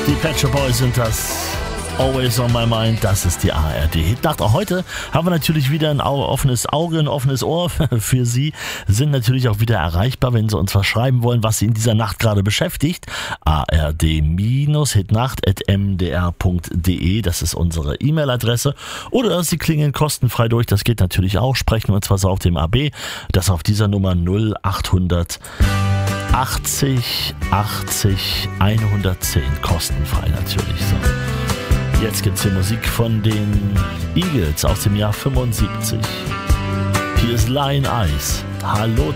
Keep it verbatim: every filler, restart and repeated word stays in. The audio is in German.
Die Pet Shop Boys sind das. Always on my mind, das ist die A R D-Hitnacht. Auch heute haben wir natürlich wieder ein offenes Auge, ein offenes Ohr für Sie. Sind natürlich auch wieder erreichbar, wenn Sie uns was schreiben wollen, was Sie in dieser Nacht gerade beschäftigt. A R D-Hitnacht at m d r punkt d e, das ist unsere E-Mail-Adresse. Oder Sie klingeln kostenfrei durch, das geht natürlich auch. Sprechen wir uns was auf dem A B, das auf dieser Nummer null achthundert achtzig achtzig hundertzehn, kostenfrei natürlich. So. Jetzt gibt's hier Musik von den Eagles aus dem Jahr fünfundsiebzig. Hier ist Lion Eyes. Hallo